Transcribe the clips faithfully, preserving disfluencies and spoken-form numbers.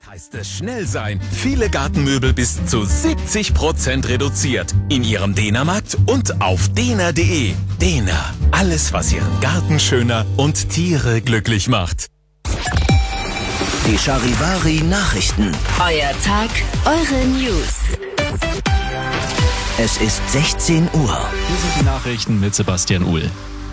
heißt es schnell sein. Viele Gartenmöbel bis zu siebzig Prozent reduziert. In Ihrem Dena-Markt und auf dena punkt de. Dena. Alles, was Ihren Garten schöner und Tiere glücklich macht. Die Charivari Nachrichten. Euer Tag, eure News. Es ist sechzehn Uhr. Hier sind die Nachrichten mit Sebastian Uhl.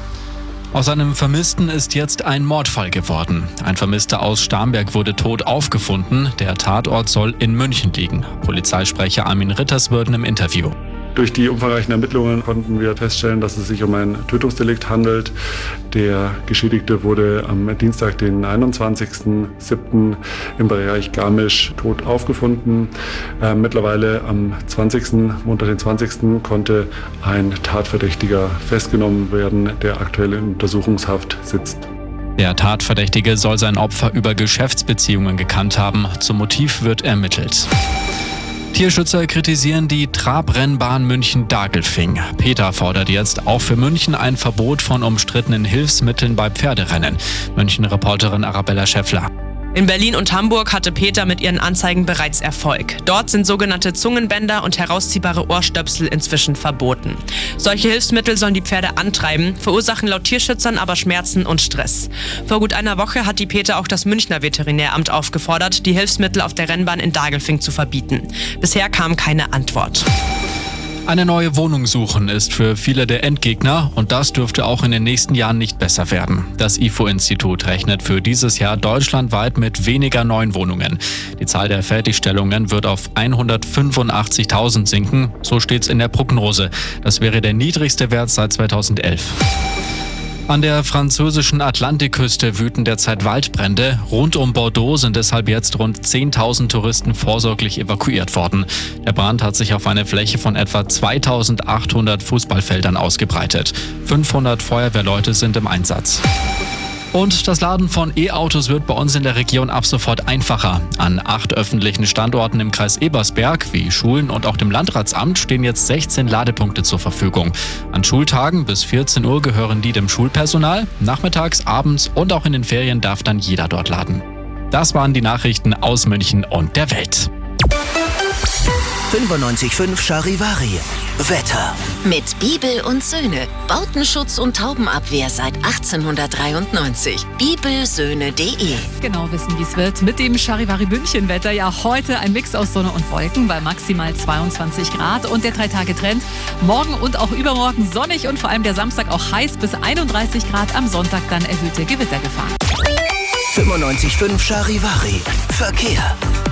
Aus einem Vermissten ist jetzt ein Mordfall geworden. Ein Vermisster aus Starnberg wurde tot aufgefunden. Der Tatort soll in München liegen. Polizeisprecher Armin Ritterswürden im Interview. Durch die umfangreichen Ermittlungen konnten wir feststellen, dass es sich um ein Tötungsdelikt handelt. Der Geschädigte wurde am Dienstag, den einundzwanzigsten siebten im Bereich Garmisch tot aufgefunden. Äh, mittlerweile am zwanzigsten Montag, den zwanzigsten konnte ein Tatverdächtiger festgenommen werden, der aktuell in Untersuchungshaft sitzt. Der Tatverdächtige soll sein Opfer über Geschäftsbeziehungen gekannt haben. Zum Motiv wird ermittelt. Tierschützer kritisieren die Trabrennbahn München-Dagelfing. Peter fordert jetzt auch für München ein Verbot von umstrittenen Hilfsmitteln bei Pferderennen. München-Reporterin Arabella Schäffler. In Berlin und Hamburg hatte Peter mit ihren Anzeigen bereits Erfolg. Dort sind sogenannte Zungenbänder und herausziehbare Ohrstöpsel inzwischen verboten. Solche Hilfsmittel sollen die Pferde antreiben, verursachen laut Tierschützern aber Schmerzen und Stress. Vor gut einer Woche hat die Peter auch das Münchner Veterinäramt aufgefordert, die Hilfsmittel auf der Rennbahn in Dagelfing zu verbieten. Bisher kam keine Antwort. Eine neue Wohnung suchen ist für viele der Endgegner und das dürfte auch in den nächsten Jahren nicht besser werden. Das I F O-Institut rechnet für dieses Jahr deutschlandweit mit weniger neuen Wohnungen. Die Zahl der Fertigstellungen wird auf hundertfünfundachtzigtausend sinken, so steht's in der Prognose. Das wäre der niedrigste Wert seit zweitausendelf. An der französischen Atlantikküste wüten derzeit Waldbrände. Rund um Bordeaux sind deshalb jetzt rund zehntausend Touristen vorsorglich evakuiert worden. Der Brand hat sich auf eine Fläche von etwa zweitausendachthundert Fußballfeldern ausgebreitet. fünfhundert Feuerwehrleute sind im Einsatz. Und das Laden von E-Autos wird bei uns in der Region ab sofort einfacher. An acht öffentlichen Standorten im Kreis Ebersberg, wie Schulen und auch dem Landratsamt, stehen jetzt sechzehn Ladepunkte zur Verfügung. An Schultagen bis vierzehn Uhr gehören die dem Schulpersonal. Nachmittags, abends und auch in den Ferien darf dann jeder dort laden. Das waren die Nachrichten aus München und der Welt. fünfundneunzig Komma fünf Charivari. Wetter. Mit Bibel und Söhne. Bautenschutz und Taubenabwehr seit achtzehnhundertdreiundneunzig. bibelsöhne punkt de. Genau wissen, wie es wird mit dem Charivari München Wetter. Ja, heute ein Mix aus Sonne und Wolken bei maximal zweiundzwanzig Grad und der drei Tage Trend. Morgen und auch übermorgen sonnig und vor allem der Samstag auch heiß bis einunddreißig Grad. Am Sonntag dann erhöhte Gewittergefahr. fünfundneunzig Komma fünf Charivari. Verkehr.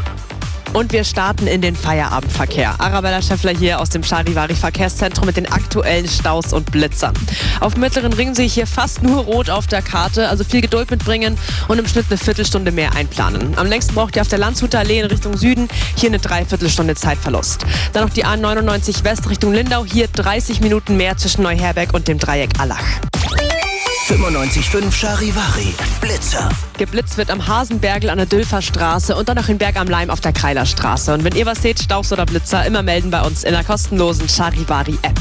Und wir starten in den Feierabendverkehr. Arabella Schäffler hier aus dem Charivari Verkehrszentrum mit den aktuellen Staus und Blitzern. Auf dem Mittleren Ring sehe ich hier fast nur rot auf der Karte, also viel Geduld mitbringen und im Schnitt eine Viertelstunde mehr einplanen. Am längsten braucht ihr auf der Landshuter Allee in Richtung Süden hier eine Dreiviertelstunde Zeitverlust. Dann noch die A neunundneunzig West Richtung Lindau, hier dreißig Minuten mehr zwischen Neuherberg und dem Dreieck Allach. fünfundneunzig Komma fünf Charivari. Blitzer. Geblitzt wird am Hasenbergl an der Dülfer Straße und dann noch in Berg am Leim auf der Kreilerstraße. Und wenn ihr was seht, Staus oder Blitzer, immer melden bei uns in der kostenlosen Charivari-App.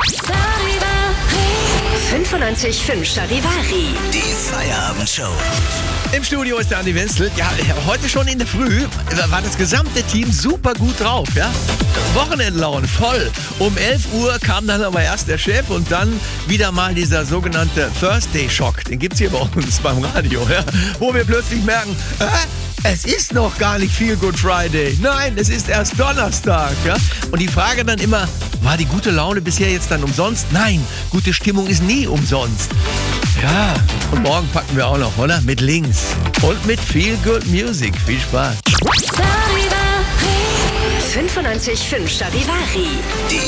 fünfundneunzig Komma fünf Charivari. Die Feierabendshow. Im Studio ist der Andi Wenzel. Ja, heute schon in der Früh war das gesamte Team super gut drauf. Ja? Wochenendlaune, voll. Um elf Uhr kam dann aber erst der Chef und dann wieder mal dieser sogenannte Thursday-Schock. Den gibt's hier bei uns beim Radio, ja? Wo wir plötzlich merken, äh, es ist noch gar nicht Feel Good Friday. Nein, es ist erst Donnerstag. Ja? Und die Frage dann immer, war die gute Laune bisher jetzt dann umsonst? Nein, gute Stimmung ist nie umsonst. Ja, und morgen packen wir auch noch, oder? Mit Links und mit Feel Good Music. Viel Spaß. fünfundneunzig Komma fünf Charivari. Die